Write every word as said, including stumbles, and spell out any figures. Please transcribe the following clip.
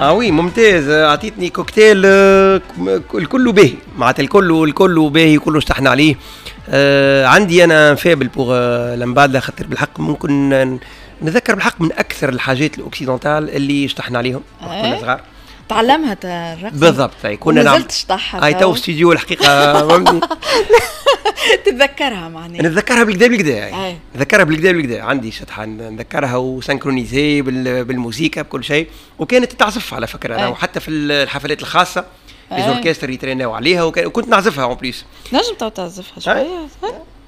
اه وي ممتاز. اعطيتني كوكتيل الكل باهي معناتها الكل الكل باهي كله اشتحنا عليه. آه عندي انا فابل بوغ لمبادة خاطر بالحق ممكن نذكر بالحق من اكثر الحاجات الاوكسيدونتال اللي اشتحنا عليهم وقت كنا صغار. تعلمها الرقص بالضبط. اي كنا نعمل تشطحها اي تو استديو الحقيقه. تتذكرها معناها؟ نتذكرها بالكدا بالكدا. نتذكرها بالكدا بالكدا. عندي شطحه نتذكرها وسنكرونيزي بالموسيقى بكل شيء، وكانت تعزف على فكره انا وحتى في الحفلات الخاصه لي زوركستر يتريناو عليها وكنت نعزفها اون بليس. نجم تو تعزفها شويه؟